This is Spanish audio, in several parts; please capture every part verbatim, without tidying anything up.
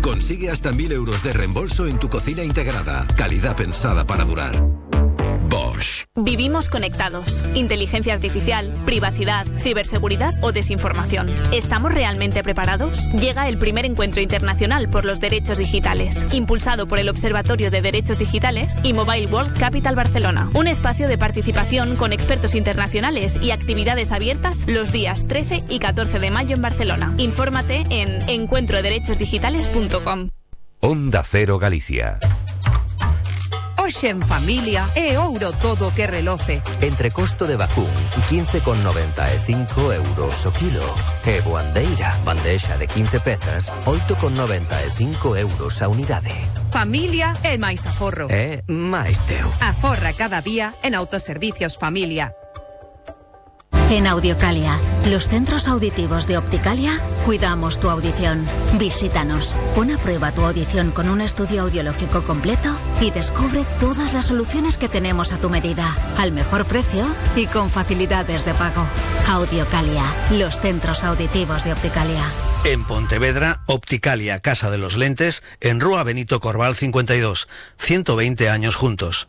Consigue hasta mil euros de reembolso en tu cocina integrada. Calidad pensada para durar. Bosch. Vivimos conectados. Inteligencia artificial, privacidad, ciberseguridad o desinformación. ¿Estamos realmente preparados? Llega el primer encuentro internacional por los derechos digitales, impulsado por el Observatorio de Derechos Digitales y Mobile World Capital Barcelona. Un espacio de participación con expertos internacionales y actividades abiertas los días trece y catorce de mayo en Barcelona. Infórmate en encuentro derechos digitales punto com. Onda Cero Galicia. Hoxe en familia é ouro todo que reloce. Entrecosto de vacún, quince con noventa e cinco euros o kilo. E boandeira, bandexa de quince pezas, oito con noventa e cinco euros a unidade. Familia é máis aforro. É máis teu. Aforra cada día en Autoservicios Familia. En Audiocalia, los centros auditivos de Opticalia, cuidamos tu audición. Visítanos, pon a prueba tu audición con un estudio audiológico completo y descubre todas las soluciones que tenemos a tu medida, al mejor precio y con facilidades de pago. Audiocalia, los centros auditivos de Opticalia. En Pontevedra, Opticalia, Casa de los Lentes, en Rúa Benito Corval cincuenta y dos, ciento veinte años juntos.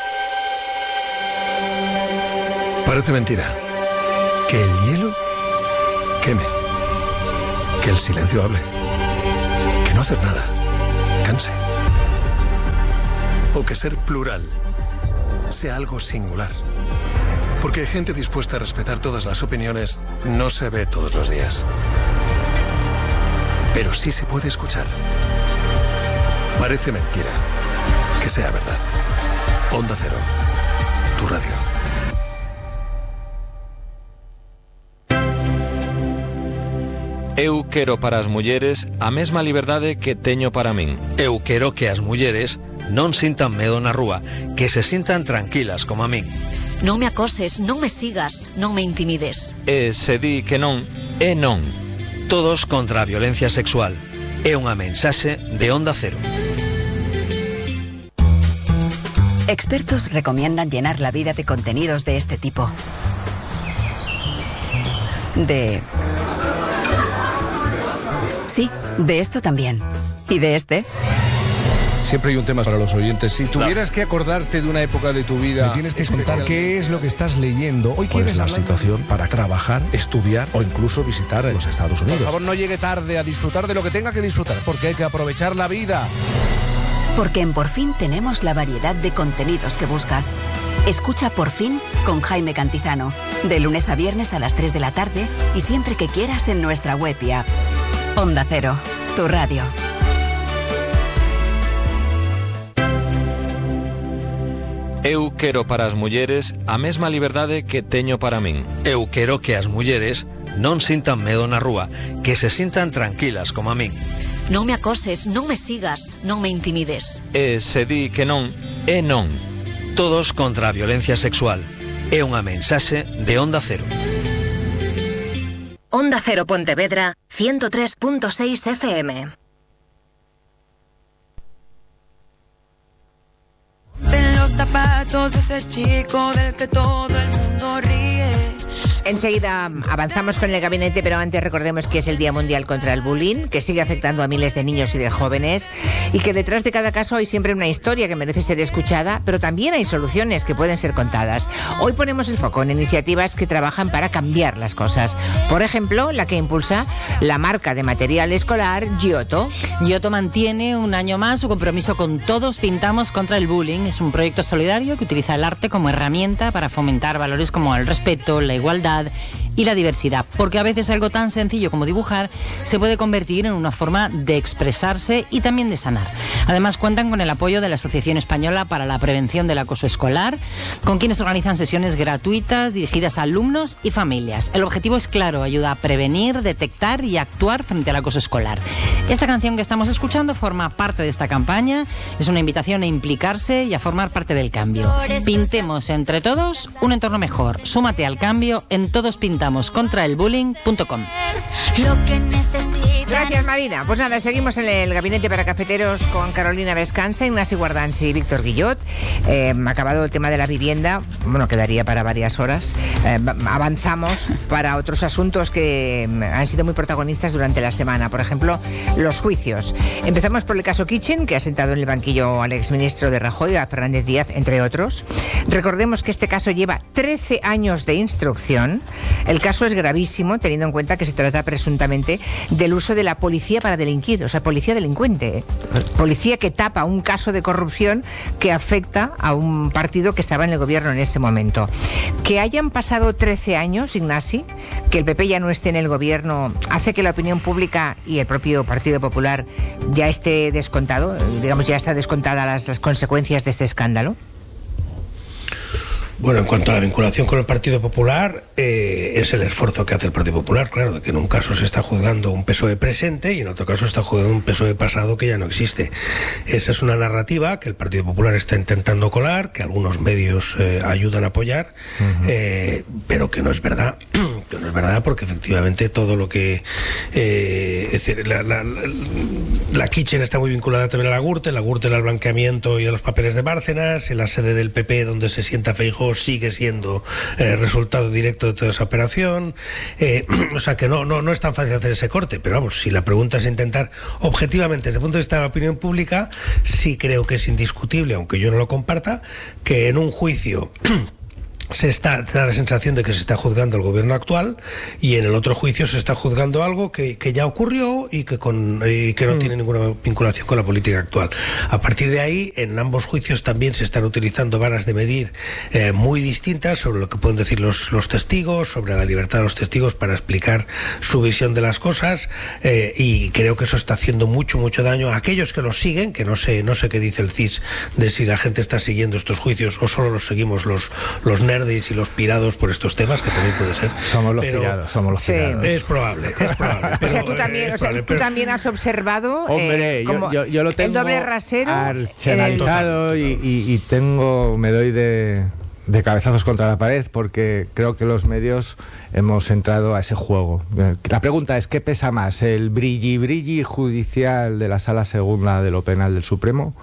Parece mentira. Que el hielo queme. Que el silencio hable. Que no hacer nada canse. O que ser plural sea algo singular. Porque gente dispuesta a respetar todas las opiniones no se ve todos los días. Pero sí se puede escuchar. Parece mentira que sea verdad. Onda Cero, tu radio. Eu quero para as mulleres a mesma liberdade que teño para min. Eu quero que as mulleres non sintan medo na rúa, que se sintan tranquilas como a min. Non me acoses, non me sigas, non me intimides. E se di que non, é non. Todos contra a violencia sexual. É unha mensaxe de Onda Cero. Expertos recomiendan llenar la vida de contenidos de este tipo. De... Sí, de esto también. ¿Y de este? Siempre hay un tema para los oyentes. Si tuvieras que acordarte de una época de tu vida, me tienes que contar qué es lo que estás leyendo. Hoy quieres la situación para trabajar, estudiar o incluso visitar los Estados Unidos. Por favor, no llegue tarde a disfrutar de lo que tenga que disfrutar, porque hay que aprovechar la vida. Porque en Por Fin tenemos la variedad de contenidos que buscas. Escucha Por Fin con Jaime Cantizano, de lunes a viernes a las tres de la tarde y siempre que quieras en nuestra web y app. Onda Cero, tu radio. Eu quero para as mulleres a mesma liberdade que teño para min. Eu quero que as mulleres non sintan medo na rúa, que se sintan tranquilas como a min. Non me acoses, non me sigas, non me intimides. E se di que non, é non. Todos contra a violencia sexual. É unha mensaxe de Onda Cero. Onda Cero Pontevedra, ciento tres punto seis F M. En los zapatos ese chico del que todo el mundo ríe. Enseguida avanzamos con el gabinete, pero antes recordemos que es el Día Mundial contra el Bullying, que sigue afectando a miles de niños y de jóvenes, y que detrás de cada caso hay siempre una historia que merece ser escuchada, pero también hay soluciones que pueden ser contadas. Hoy ponemos el foco en iniciativas que trabajan para cambiar las cosas. Por ejemplo, la que impulsa la marca de material escolar Giotto. Giotto mantiene un año más su compromiso con Todos Pintamos contra el Bullying. Es un proyecto solidario que utiliza el arte como herramienta para fomentar valores como el respeto, la igualdad y la diversidad, porque a veces algo tan sencillo como dibujar se puede convertir en una forma de expresarse y también de sanar. Además, cuentan con el apoyo de la Asociación Española para la Prevención del Acoso Escolar, con quienes organizan sesiones gratuitas dirigidas a alumnos y familias. El objetivo es claro: ayuda a prevenir, detectar y actuar frente al acoso escolar. Esta canción que estamos escuchando forma parte de esta campaña. Es una invitación a implicarse y a formar parte del cambio. Pintemos entre todos un entorno mejor. Súmate al cambio en Todos Pintamos. pintamos contra el bullying punto com. Gracias, Marina. Pues nada, seguimos en el Gabinete para Cafeteros con Carolina Vescanza, Ignasi Guardans y Víctor Guillot. Eh, acabado el tema de la vivienda, bueno, quedaría para varias horas. Eh, avanzamos para otros asuntos que han sido muy protagonistas durante la semana. Por ejemplo, los juicios. Empezamos por el caso Kitchen, que ha sentado en el banquillo al exministro de Rajoy, a Fernández Díaz, entre otros. Recordemos que este caso lleva trece años de instrucción. El caso es gravísimo, teniendo en cuenta que se trata presuntamente del uso de la policía para delinquir, o sea, policía delincuente, policía que tapa un caso de corrupción que afecta a un partido que estaba en el gobierno en ese momento. Que hayan pasado trece años, Ignasi, que el P P ya no esté en el gobierno, hace que la opinión pública y el propio Partido Popular ya esté descontado, digamos, ya está descontada las, las consecuencias de este escándalo. Bueno, en cuanto a la vinculación con el Partido Popular, eh, es el esfuerzo que hace el Partido Popular, claro, de que en un caso se está juzgando un P S O E presente y en otro caso se está juzgando un P S O E pasado que ya no existe. Esa es una narrativa que el Partido Popular está intentando colar, que algunos medios eh, ayudan a apoyar, uh-huh. eh, pero que no es verdad, que no es verdad porque efectivamente todo lo que... Eh, es decir, la, la, la, la Kitchen está muy vinculada también a la Gürtel, la Gürtel al blanqueamiento y a los papeles de Bárcenas, en la sede del P P donde se sienta Feijóo sigue siendo eh, resultado directo de toda esa operación, eh, o sea que no, no, no es tan fácil hacer ese corte, pero vamos, si la pregunta es intentar objetivamente desde el punto de vista de la opinión pública, sí creo que es indiscutible, aunque yo no lo comparta, que en un juicio se está, da la sensación de que se está juzgando el gobierno actual y en el otro juicio se está juzgando algo que, que ya ocurrió y que, con, y que no mm. tiene ninguna vinculación con la política actual. A partir de ahí, en ambos juicios también se están utilizando varas de medir eh, muy distintas sobre lo que pueden decir los, los testigos, sobre la libertad de los testigos para explicar su visión de las cosas, eh, y creo que eso está haciendo mucho, mucho daño a aquellos que los siguen, que no sé, no sé qué dice el C I S de si la gente está siguiendo estos juicios o solo los seguimos los, los nerds y los pirados por estos temas, que también puede ser. Somos los pero, pirados, somos los pirados. Sí. Es probable, es probable. Pero, o sea, tú también, eh, o sea, probable, tú pero... también has observado Hombre, eh, yo, yo, yo lo tengo el doble rasero archenalizado y, y, y tengo, me doy de, de cabezazos contra la pared porque creo que los medios hemos entrado a ese juego. La pregunta es, ¿qué pesa más? ¿El brilli brilli judicial de la Sala Segunda de lo Penal del Supremo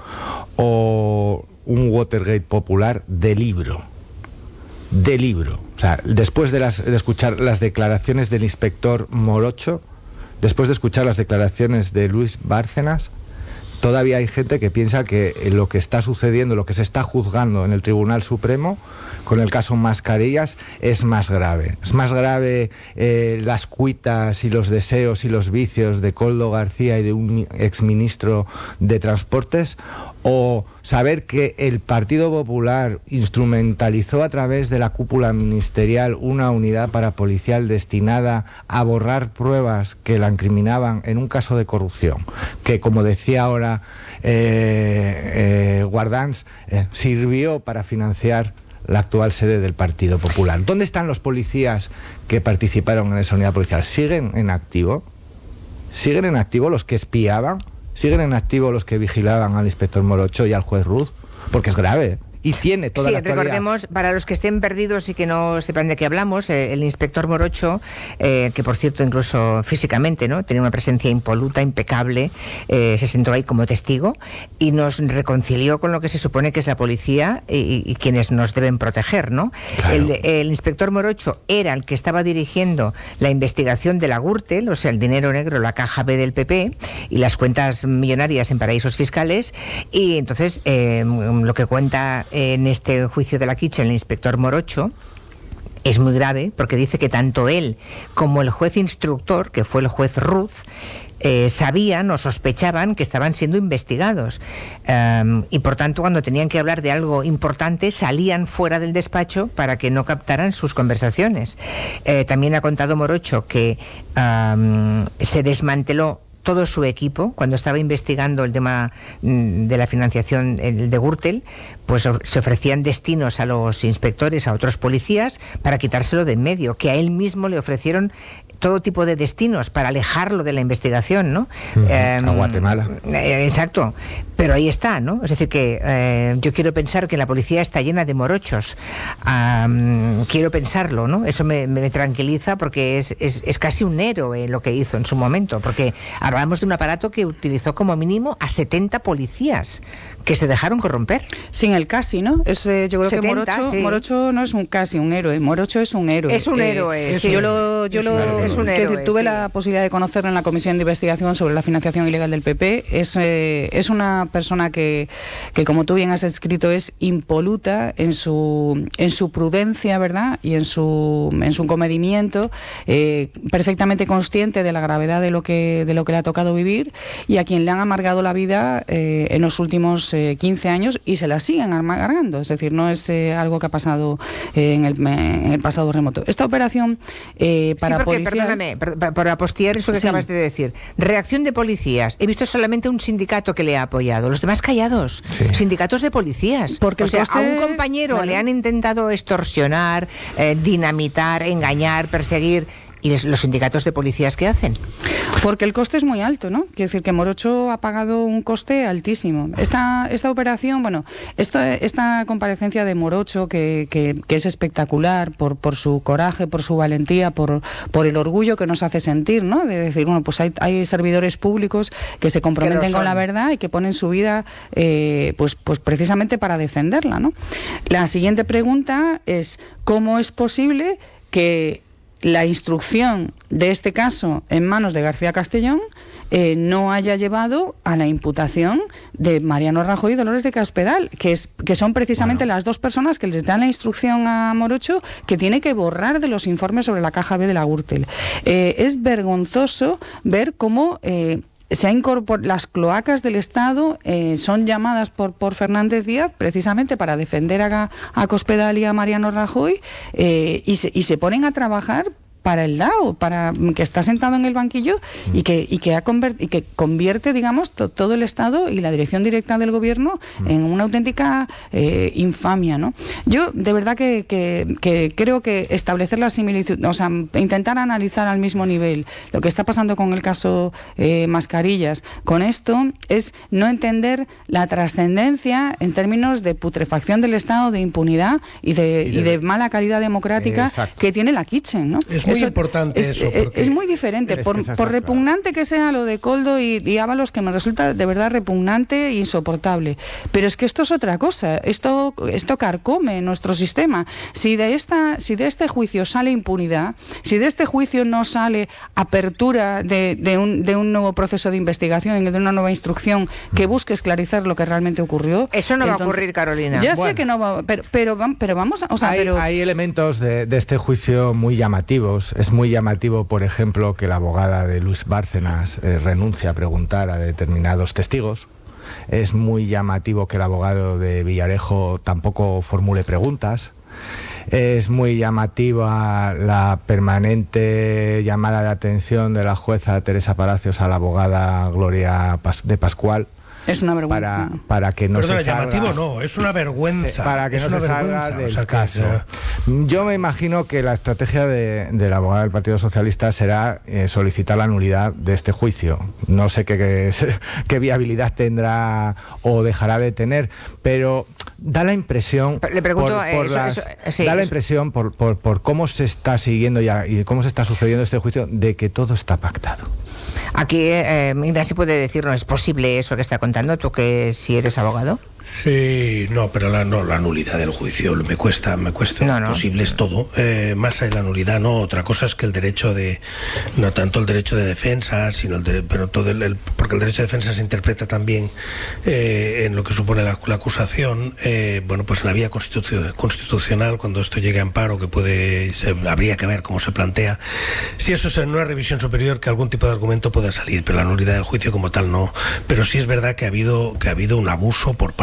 o un Watergate popular de libro? De libro. O sea, después de, las, de escuchar las declaraciones del inspector Morocho, después de escuchar las declaraciones de Luis Bárcenas, todavía hay gente que piensa que lo que está sucediendo, lo que se está juzgando en el Tribunal Supremo con el caso Mascarillas es más grave. Es más grave eh, las cuitas y los deseos y los vicios de Koldo García y de un exministro de Transportes, o saber que el Partido Popular instrumentalizó a través de la cúpula ministerial una unidad parapolicial destinada a borrar pruebas que la incriminaban en un caso de corrupción, que, como decía ahora eh, eh, Guardans, eh, sirvió para financiar la actual sede del Partido Popular. ¿Dónde están los policías que participaron en esa unidad policial? ¿Siguen en activo? ¿Siguen en activo los que espiaban? ¿Siguen en activo los que vigilaban al inspector Morocho y al juez Ruz? Porque es grave. Y tiene toda sí, la actualidad. Recordemos, para los que estén perdidos y que no sepan de qué hablamos, eh, el inspector Morocho, eh, que por cierto incluso físicamente no tenía una presencia impoluta, impecable, eh, se sentó ahí como testigo y nos reconcilió con lo que se supone que es la policía y, y quienes nos deben proteger, ¿no? Claro. El, el inspector Morocho era el que estaba dirigiendo la investigación de la Gürtel, o sea, el dinero negro, la caja B del P P y las cuentas millonarias en paraísos fiscales, y entonces eh, lo que cuenta en este juicio de la Kitchen el inspector Morocho es muy grave, porque dice que tanto él como el juez instructor, que fue el juez Ruz, eh, sabían o sospechaban que estaban siendo investigados, um, y por tanto cuando tenían que hablar de algo importante salían fuera del despacho para que no captaran sus conversaciones. Eh, también ha contado Morocho que um, se desmanteló todo su equipo, cuando estaba investigando el tema de la financiación el de Gürtel, pues se ofrecían destinos a los inspectores, a otros policías, para quitárselo de en medio, que a él mismo le ofrecieron todo tipo de destinos para alejarlo de la investigación, ¿no? Uh-huh. eh, a Guatemala. Eh, exacto. Pero ahí está, ¿no? Es decir, que eh, yo quiero pensar que la policía está llena de morochos. Um, quiero pensarlo, ¿no? Eso me, me tranquiliza porque es, es, es casi un héroe lo que hizo en su momento, porque hablamos de un aparato que utilizó como mínimo a setenta policías que se dejaron corromper. Sin el casi, ¿no? Es, eh, yo creo setenta, que Morocho, sí. Morocho no es un casi un héroe, Morocho es un héroe. Es un eh, héroe, sí. Yo lo, yo es lo, un es un héroe, decir, tuve sí. la posibilidad de conocerlo en la Comisión de Investigación sobre la financiación ilegal del P P. Es, eh, es una persona que, que, como tú bien has escrito, es impoluta en su, en su prudencia, ¿verdad? Y en su, en su comedimiento, eh, perfectamente consciente de la gravedad de lo que, de lo que le ha tocado vivir, y a quien le han amargado la vida eh, en los últimos eh, quince años y se la siguen amargando. Es decir, no es eh, algo que ha pasado eh, en, el, en el pasado remoto. Esta operación eh, para sí, porque, policial... perdóname, por, por apostiar eso que sí. acabas de decir. Reacción de policías. He visto solamente un sindicato que le ha apoyado. Los demás callados. Sí. Sindicatos de policías. Porque o sea, coste... a un compañero vale. le han intentado extorsionar, eh, dinamitar, engañar, perseguir... ¿Y los sindicatos de policías qué hacen? Porque el coste es muy alto, ¿no? Quiere decir que Morocho ha pagado un coste altísimo. Esta, esta operación, bueno, esto, esta comparecencia de Morocho, que, que, que es espectacular por, por su coraje, por su valentía, por, por el orgullo que nos hace sentir, ¿no? De decir, bueno, pues hay, hay servidores públicos que se comprometen con la verdad y que ponen su vida, eh, pues, pues precisamente para defenderla, ¿no? La siguiente pregunta es, ¿cómo es posible que la instrucción de este caso en manos de García Castellón eh, no haya llevado a la imputación de Mariano Rajoy y Dolores de Cospedal, que, es, que son precisamente bueno. las dos personas que les dan la instrucción a Morocho que tiene que borrar de los informes sobre la caja B de la Gürtel? Eh, es vergonzoso ver cómo... Eh, se ha incorporado, las cloacas del Estado eh, son llamadas por, por Fernández Díaz precisamente para defender a, a Cospedal y a Mariano Rajoy eh, y, se, y se ponen a trabajar para el D A O, para que está sentado en el banquillo y que y que ha convert, y que convierte, digamos, to, todo el Estado y la dirección directa del gobierno en una auténtica eh, infamia, ¿no? Yo de verdad que, que, que creo que establecer la similitud, o sea, intentar analizar al mismo nivel lo que está pasando con el caso eh, Mascarillas, con esto es no entender la trascendencia en términos de putrefacción del Estado, de impunidad y de, y de, y de mala calidad democrática Exacto. que tiene la Kitchen, ¿no? Es muy eso, importante es, eso. Porque es muy diferente. Es por, por repugnante que sea lo de Koldo y, y Ábalos, que me resulta de verdad repugnante e insoportable. Pero es que esto es otra cosa. Esto, esto carcome nuestro sistema. Si de, esta, si de este juicio sale impunidad, si de este juicio no sale apertura de, de, un, de un nuevo proceso de investigación y de una nueva instrucción que busque esclarecer lo que realmente ocurrió... Eso no entonces, va a ocurrir, Carolina. Ya bueno. sé que no va... Pero, pero, pero vamos... O sea, hay, pero... hay elementos de, de este juicio muy llamativos. Es muy llamativo, por ejemplo, que la abogada de Luis Bárcenas eh, renuncia a preguntar a determinados testigos. Es muy llamativo que el abogado de Villarejo tampoco formule preguntas. Es muy llamativa la permanente llamada de atención de la jueza Teresa Palacios a la abogada Gloria Pas- de Pascual. Es una vergüenza. Para, para que no Perdona, se salga, llamativo no, es una vergüenza. Para que es no se salga del o sea, caso. Que... Yo me imagino que la estrategia de, de la abogada del Partido Socialista será eh, solicitar la nulidad de este juicio. No sé qué, qué, qué viabilidad tendrá o dejará de tener, pero da la impresión... Le pregunto... Por, por eso, las, eso, sí, da la eso. impresión, por, por, por cómo se está siguiendo ya y cómo se está sucediendo este juicio, de que todo está pactado. Aquí, eh, Ignacio puede decir, no es posible eso que está contando, tú que si eres abogado. Sí, no, pero la, no, la nulidad del juicio me cuesta, me cuesta. No, no. Posible es todo. Eh, más allá de la nulidad, no. Otra cosa es que el derecho de, no tanto el derecho de defensa, sino el, de, pero todo el, el, porque el derecho de defensa se interpreta también eh, en lo que supone la, la acusación. Eh, bueno, pues en la vía constitu- constitucional, cuando esto llegue a amparo, que puede, se, habría que ver cómo se plantea. Si eso es en una revisión superior, que algún tipo de argumento pueda salir, pero la nulidad del juicio como tal no. Pero sí es verdad que ha habido, que ha habido un abuso por parte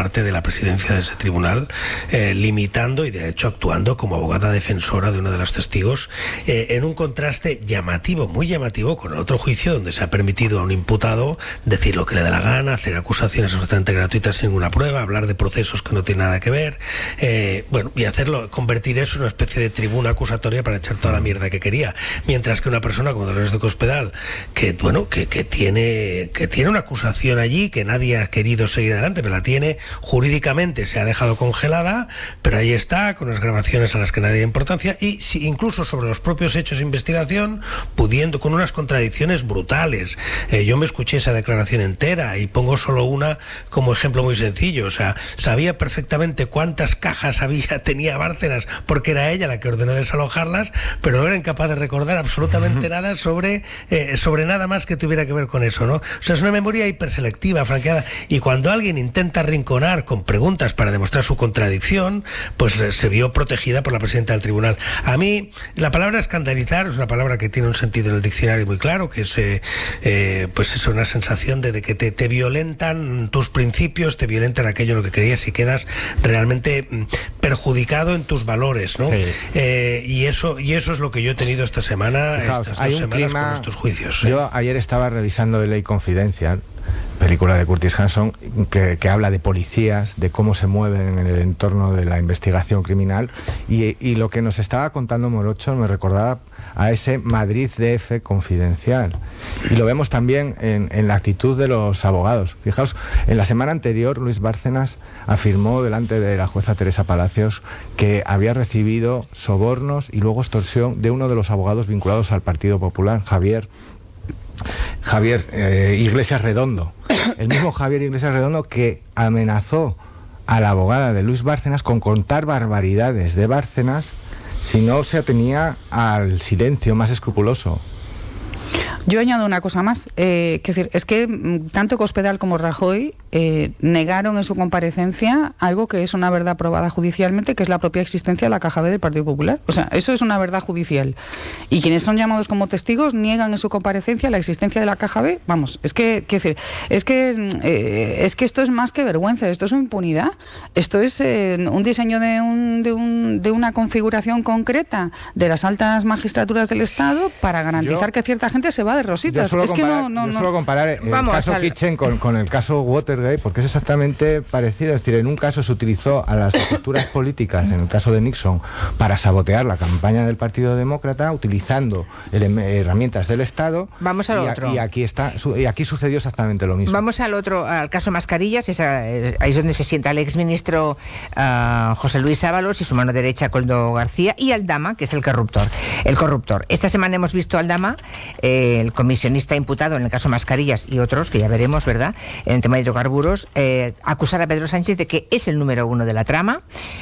parte de la presidencia de ese tribunal, eh, limitando y de hecho actuando como abogada defensora de uno de los testigos, eh, en un contraste llamativo, muy llamativo, con el otro juicio donde se ha permitido a un imputado decir lo que le da la gana, hacer acusaciones absolutamente gratuitas sin ninguna prueba, hablar de procesos que no tienen nada que ver, eh, bueno, y hacerlo, convertir eso en una especie de tribuna acusatoria para echar toda la mierda que quería, mientras que una persona como Dolores de Cospedal, que bueno, que, que tiene que tiene una acusación allí que nadie ha querido seguir adelante, pero la tiene jurídicamente, se ha dejado congelada, pero ahí está, con unas grabaciones a las que nadie da importancia, y si, incluso sobre los propios hechos de investigación, pudiendo, con unas contradicciones brutales. Eh, yo me escuché esa declaración entera y pongo solo una como ejemplo muy sencillo. O sea, sabía perfectamente cuántas cajas había, tenía Bárcenas, porque era ella la que ordenó desalojarlas, pero no era incapaz de recordar absolutamente nada sobre, eh, sobre nada más que tuviera que ver con eso, ¿no? O sea, es una memoria hiperselectiva, franqueada, y cuando alguien intenta arrinconar con preguntas para demostrar su contradicción, pues eh, se vio protegida por la presidenta del tribunal. A mí, la palabra escandalizar es una palabra que tiene un sentido en el diccionario muy claro, que es eh, eh, pues es una sensación de, de que te, te violentan tus principios, te violentan aquello en lo que creías y quedas realmente mm, perjudicado en tus valores, ¿no? Sí. Eh, y eso y eso es lo que yo he tenido esta semana, Fijaos, estas dos semanas clima, con estos juicios. ¿eh? Yo ayer estaba revisando Ley Confidencial, película de Curtis Hanson, que, que habla de policías, de cómo se mueven en el entorno de la investigación criminal, y, y lo que nos estaba contando Morocho me recordaba a ese Madrid D F confidencial, y lo vemos también en, en la actitud de los abogados. Fijaos, en la semana anterior Luis Bárcenas afirmó delante de la jueza Teresa Palacios que había recibido sobornos y luego extorsión de uno de los abogados vinculados al Partido Popular, Javier Javier eh, Iglesias Redondo, el mismo Javier Iglesias Redondo que amenazó a la abogada de Luis Bárcenas con contar barbaridades de Bárcenas si no se atenía al silencio más escrupuloso. Yo añado una cosa más, eh, que decir, es que tanto Cospedal como Rajoy eh, negaron en su comparecencia algo que es una verdad probada judicialmente, que es la propia existencia de la Caja B del Partido Popular. O sea, eso es una verdad judicial. Y quienes son llamados como testigos niegan en su comparecencia la existencia de la Caja B. Vamos, es que, que decir, es que eh, es que esto es más que vergüenza, esto es impunidad, esto es eh, un diseño de, un, de, un, de una configuración concreta de las altas magistraturas del Estado para garantizar yo, que cierta gente se va de rositas. Es comparar, que no, no, yo no. suelo comparar el Vamos caso al... Kitchen con, con el caso Watergate, porque es exactamente parecido. Es decir, en un caso se utilizó a las estructuras políticas, en el caso de Nixon, para sabotear la campaña del Partido Demócrata, utilizando el, herramientas del Estado. Vamos al y, otro. Y aquí está, y aquí sucedió exactamente lo mismo. Vamos al otro, al caso Mascarillas. Esa, ahí es donde se sienta el exministro uh, José Luis Ábalos y su mano derecha Koldo García, y Aldama, que es el corruptor. El corruptor. Esta semana hemos visto a Aldama, eh, el comisionista imputado en el caso Mascarillas y otros, que ya veremos, ¿verdad?, en el tema de hidrocarburos, eh, acusar a Pedro Sánchez de que es el número uno de la trama.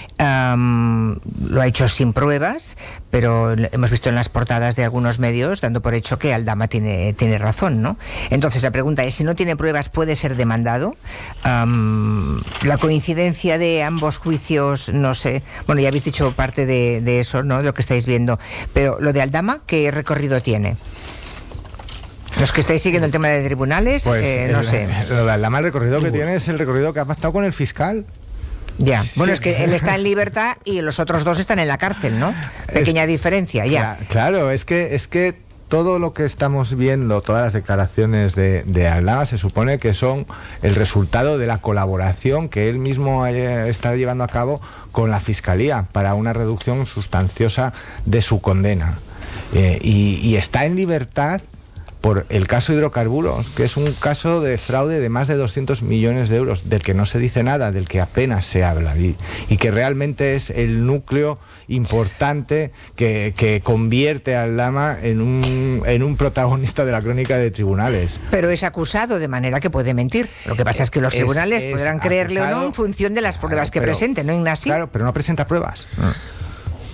Um, lo ha hecho sin pruebas, pero hemos visto en las portadas de algunos medios dando por hecho que Aldama tiene, tiene razón, ¿no? Entonces la pregunta es, si no tiene pruebas, ¿puede ser demandado? Um, la coincidencia de ambos juicios, no sé, bueno, ya habéis dicho parte de, de eso, ¿no?, de lo que estáis viendo, pero lo de Aldama, ¿qué recorrido tiene? Los que estáis siguiendo el tema de tribunales, pues, eh, no el, sé. Lo de Aldama, el recorrido que tiene es el recorrido que ha pactado con el fiscal. Ya, sí. Bueno, es que él está en libertad y los otros dos están en la cárcel, ¿no? Pequeña es, diferencia, ya. Claro, es que es que todo lo que estamos viendo, todas las declaraciones de, de Aldama, se supone que son el resultado de la colaboración que él mismo está llevando a cabo con la Fiscalía para una reducción sustanciosa de su condena. Eh, y, y está en libertad por el caso hidrocarburos, que es un caso de fraude de más de doscientos millones de euros, del que no se dice nada, del que apenas se habla, y, y que realmente es el núcleo importante que, que convierte a Aldama en un, en un protagonista de la crónica de tribunales. Pero es acusado, de manera que puede mentir. Lo que pasa es que los tribunales es, es podrán creerle acusado, o no en función de las pruebas claro, que pero, presente, ¿no, Ignacio? Claro, pero no presenta pruebas.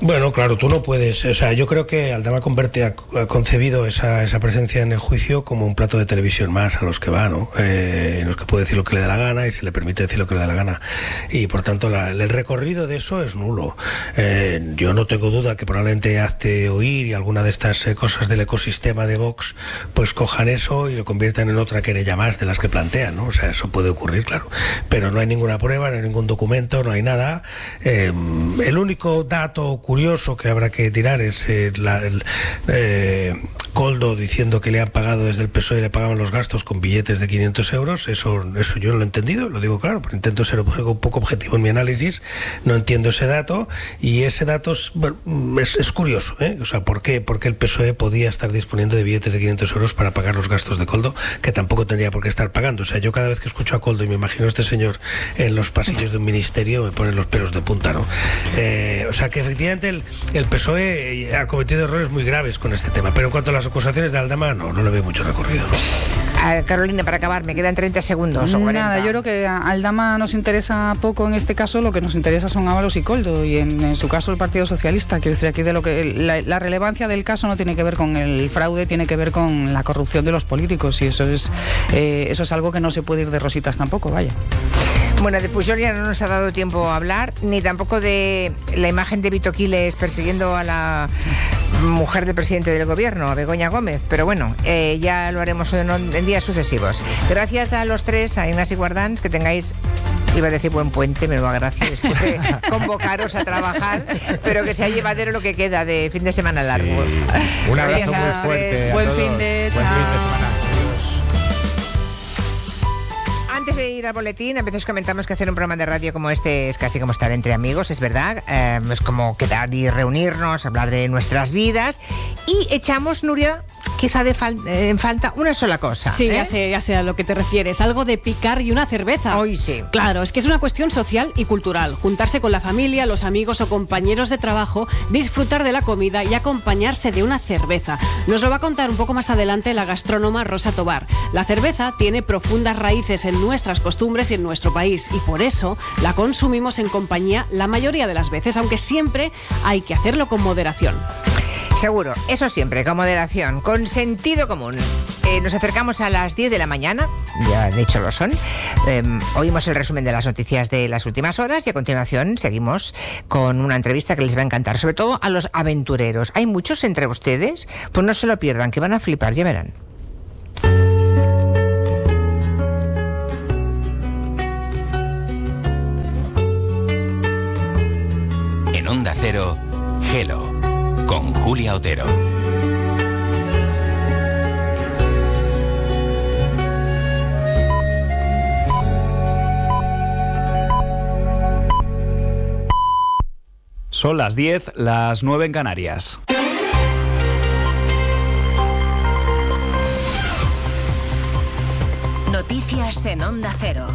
Bueno, claro, tú no puedes, o sea, yo creo que Aldama converte ha, ha concebido esa, esa presencia en el juicio como un plato de televisión más a los que va, ¿no? Eh, en los que puede decir lo que le da la gana y se le permite decir lo que le da la gana. Y por tanto, la, el recorrido de eso es nulo. Eh, yo no tengo duda que probablemente Hazte Oír y alguna de estas eh, cosas del ecosistema de Vox, pues cojan eso y lo conviertan en otra querella más de las que plantean, ¿no? O sea, eso puede ocurrir, claro. Pero no hay ninguna prueba, no hay ningún documento, no hay nada. Eh, el único dato curioso que habrá que tirar es eh, la, el, eh, Koldo diciendo que le han pagado desde el P S O E, le pagaban los gastos con billetes de quinientos euros. Eso, eso yo no lo he entendido, lo digo claro, pero intento ser un poco objetivo en mi análisis. No entiendo ese dato, y ese dato es, es, es curioso, ¿eh? O sea, ¿por qué? Porque el P S O E podía estar disponiendo de billetes de quinientos euros para pagar los gastos de Koldo, que tampoco tendría por qué estar pagando. O sea, yo cada vez que escucho a Koldo y me imagino a este señor en los pasillos de un ministerio, me ponen los pelos de punta, ¿no? Eh, o sea, que efectivamente el, el P S O E ha cometido errores muy graves con este tema, pero en cuanto a las acusaciones de Aldama, no, no le veo mucho recorrido. A Carolina, para acabar, me quedan treinta segundos o cuarenta. Nada, yo creo que a Aldama nos interesa poco en este caso, lo que nos interesa son Ábalos y Koldo, y en, en su caso el Partido Socialista. Quiero decir, aquí de lo que la, la relevancia del caso no tiene que ver con el fraude, tiene que ver con la corrupción de los políticos, y eso es eh, eso es algo que no se puede ir de rositas tampoco, vaya. Bueno, de Pujol ya no nos ha dado tiempo a hablar, ni tampoco de la imagen de Vito Quiles persiguiendo a la mujer del presidente del gobierno, a Begoña Gómez, pero bueno, eh, ya lo haremos en, en días sucesivos. Gracias a los tres, a Ignasi Guardans, que tengáis, iba a decir buen puente, me lo gracias después de convocaros a trabajar, pero que sea llevadero lo que queda de fin de semana largo. Sí. Un abrazo muy fuerte. Buen fin de, buen fin de semana. Antes de ir al boletín, a veces comentamos que hacer un programa de radio como este es casi como estar entre amigos, es verdad. Eh, es como quedar y reunirnos, hablar de nuestras vidas. Y echamos, Nuria, quizá de fal- eh, en falta una sola cosa. Sí, ¿eh? ya sé, ya sé a lo que te refieres. Algo de picar y una cerveza. Hoy sí. Claro, es que es una cuestión social y cultural. Juntarse con la familia, los amigos o compañeros de trabajo, disfrutar de la comida y acompañarse de una cerveza. Nos lo va a contar un poco más adelante la gastrónoma Rosa Tobar. La cerveza tiene profundas raíces en nuestras costumbres y en nuestro país, y por eso la consumimos en compañía la mayoría de las veces, aunque siempre hay que hacerlo con moderación. Seguro, eso siempre, con moderación, con sentido común. Eh, nos acercamos a las diez de la mañana, ya de hecho lo son. Eh, oímos el resumen de las noticias de las últimas horas y a continuación seguimos con una entrevista que les va a encantar, sobre todo a los aventureros. ¿Hay muchos entre ustedes? Pues no se lo pierdan, que van a flipar, ya verán. En Onda Cero, Hello, con Julia Otero. Son las diez, las nueve en Canarias. Noticias en Onda Cero.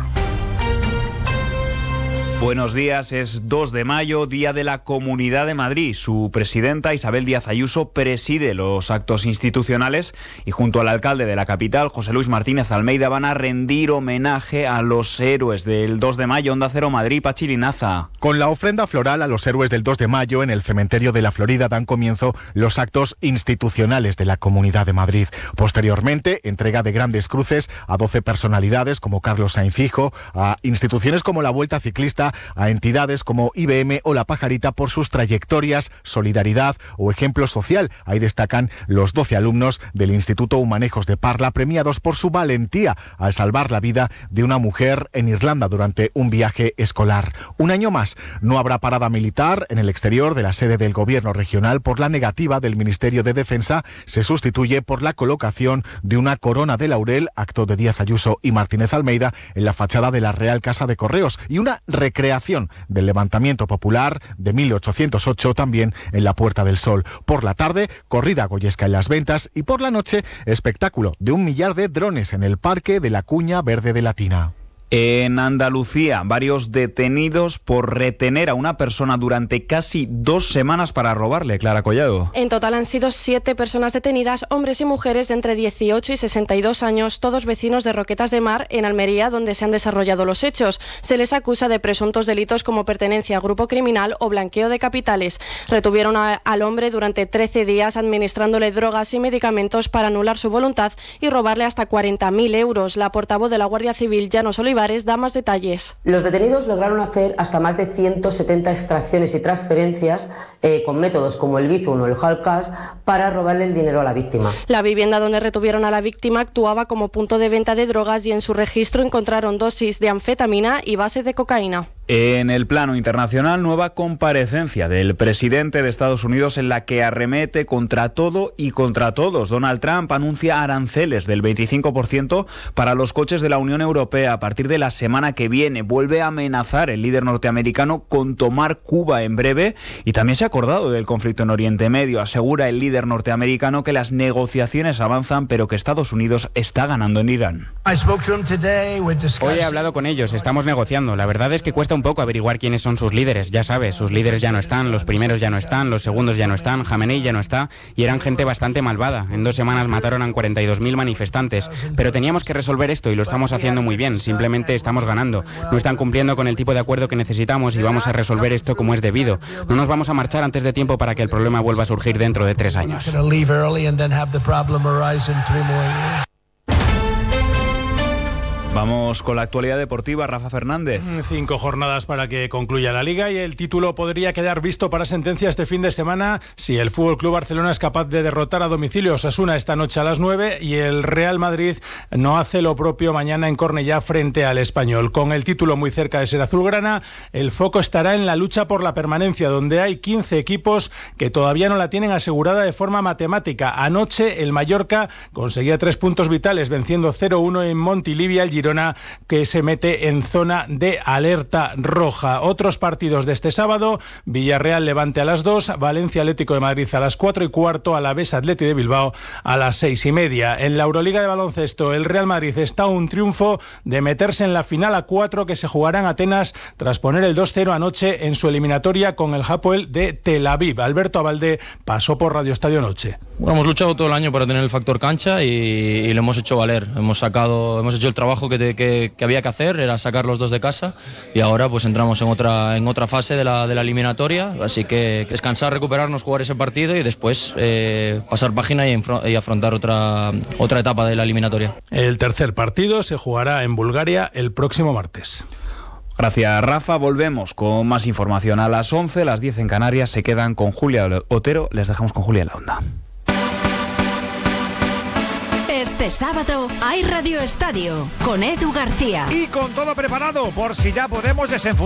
Buenos días, es dos de mayo, Día de la Comunidad de Madrid. Su presidenta, Isabel Díaz Ayuso, preside los actos institucionales y junto al alcalde de la capital, José Luis Martínez Almeida, van a rendir homenaje a los héroes del dos de mayo. Onda Cero Madrid, Pachi Linaza. Con la ofrenda floral a los héroes del dos de mayo en el cementerio de la Florida dan comienzo los actos institucionales de la Comunidad de Madrid. Posteriormente, entrega de grandes cruces a doce personalidades como Carlos Sainz Hijo, a instituciones como la Vuelta Ciclista, a entidades como I B M o La Pajarita por sus trayectorias, solidaridad o ejemplo social. Ahí destacan los doce alumnos del Instituto Humanejos de Parla, premiados por su valentía al salvar la vida de una mujer en Irlanda durante un viaje escolar. Un año más, no habrá parada militar en el exterior de la sede del Gobierno regional por la negativa del Ministerio de Defensa. Se sustituye por la colocación de una corona de laurel, acto de Díaz Ayuso y Martínez Almeida, en la fachada de la Real Casa de Correos, y una recreación del levantamiento popular de mil ochocientos ocho también en la Puerta del Sol. Por la tarde, corrida goyesca en Las Ventas, y por la noche, espectáculo de un millar de drones en el Parque de la Cuña Verde de Latina. En Andalucía, varios detenidos por retener a una persona durante casi dos semanas para robarle. Clara Collado. En total han sido siete personas detenidas, hombres y mujeres de entre dieciocho y sesenta y dos años, todos vecinos de Roquetas de Mar, en Almería, donde se han desarrollado los hechos. Se les acusa de presuntos delitos como pertenencia a grupo criminal o blanqueo de capitales. Retuvieron a, al hombre durante trece días administrándole drogas y medicamentos para anular su voluntad y robarle hasta cuarenta mil euros. La portavoz de la Guardia Civil, Llanos Olivares, da más detalles. Los detenidos lograron hacer hasta más de ciento setenta extracciones y transferencias eh, con métodos como el Bizum o el hard cash para robarle el dinero a la víctima. La vivienda donde retuvieron a la víctima actuaba como punto de venta de drogas y en su registro encontraron dosis de anfetamina y base de cocaína. En el plano internacional, nueva comparecencia del presidente de Estados Unidos en la que arremete contra todo y contra todos. Donald Trump anuncia aranceles del veinticinco por ciento para los coches de la Unión Europea a partir de la semana que viene. Vuelve a amenazar el líder norteamericano con tomar Cuba en breve y también se ha acordado del conflicto en Oriente Medio. Asegura el líder norteamericano que las negociaciones avanzan, pero que Estados Unidos está ganando en Irán. Hoy he hablado con ellos, estamos negociando. La verdad es que cuesta un poco averiguar quiénes son sus líderes, ya sabes, sus líderes ya no están, los primeros ya no están, los segundos ya no están, Jamenei ya no está, y eran gente bastante malvada. En dos semanas mataron a cuarenta y dos mil manifestantes, pero teníamos que resolver esto y lo estamos haciendo muy bien, simplemente estamos ganando. No están cumpliendo con el tipo de acuerdo que necesitamos y vamos a resolver esto como es debido. No nos vamos a marchar antes de tiempo para que el problema vuelva a surgir dentro de tres años. Vamos con la actualidad deportiva, Rafa Fernández. Cinco jornadas para que concluya la Liga y el título podría quedar visto para sentencia este fin de semana si el F C Barcelona es capaz de derrotar a domicilio a Osasuna esta noche a las nueve y el Real Madrid no hace lo propio mañana en Cornellá frente al Español. Con el título muy cerca de ser azulgrana, el foco estará en la lucha por la permanencia, donde hay quince equipos que todavía no la tienen asegurada de forma matemática. Anoche el Mallorca conseguía tres puntos vitales venciendo cero uno en Montilivi al Girona, que se mete en zona de alerta roja. Otros partidos de este sábado: Villarreal Levante a las dos, Valencia Atlético de Madrid a las cuatro y cuarto, Alavés Atleti de Bilbao a las seis y media. En la Euroliga de baloncesto, el Real Madrid está a un triunfo de meterse en la final a cuatro que se jugará en Atenas tras poner el dos cero anoche en su eliminatoria con el Hapoel de Tel Aviv. Alberto Abalde pasó por Radio Estadio Noche. Bueno, hemos luchado todo el año para tener el factor cancha y, y lo hemos hecho valer. Hemos sacado, hemos hecho el trabajo que, te, que, que había que hacer, era sacar los dos de casa, y ahora pues entramos en otra, en otra fase de la, de la eliminatoria, así que descansar, recuperarnos, jugar ese partido y después eh, pasar página y, y afrontar otra, otra etapa de la eliminatoria. El tercer partido se jugará en Bulgaria el próximo martes. Gracias, Rafa. Volvemos con más información a las once, las diez en Canarias. Se quedan con Julia Otero. Les dejamos con Julia en la onda. Este sábado hay Radio Estadio con Edu García. Y con todo preparado por si ya podemos desenfundar